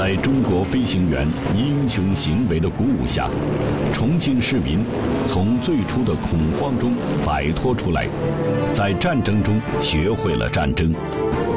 在中国飞行员英雄行为的鼓舞下，重庆市民从最初的恐慌中摆脱出来，在战争中学会了战争，